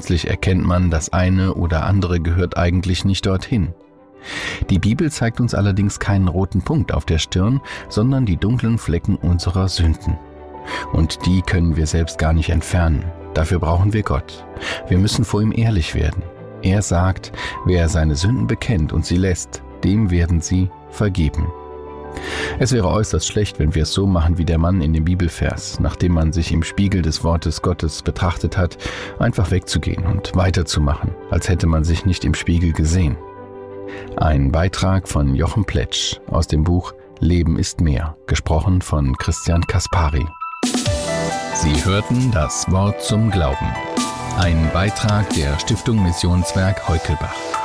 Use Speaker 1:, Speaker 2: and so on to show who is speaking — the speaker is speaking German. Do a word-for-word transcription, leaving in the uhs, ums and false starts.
Speaker 1: plötzlich erkennt man, das eine oder andere gehört eigentlich nicht dorthin. Die Bibel zeigt uns allerdings keinen roten Punkt auf der Stirn, sondern die dunklen Flecken unserer Sünden. Und die können wir selbst gar nicht entfernen. Dafür brauchen wir Gott. Wir müssen vor ihm ehrlich werden. Er sagt, wer seine Sünden bekennt und sie lässt, dem werden sie vergeben. Es wäre äußerst schlecht, wenn wir es so machen wie der Mann in dem Bibelvers, nachdem man sich im Spiegel des Wortes Gottes betrachtet hat, einfach wegzugehen und weiterzumachen, als hätte man sich nicht im Spiegel gesehen. Ein Beitrag von Jochen Pletsch aus dem Buch Leben ist mehr, gesprochen von Christian Kaspari. Sie hörten das Wort zum Glauben. Ein Beitrag der Stiftung Missionswerk Heukelbach.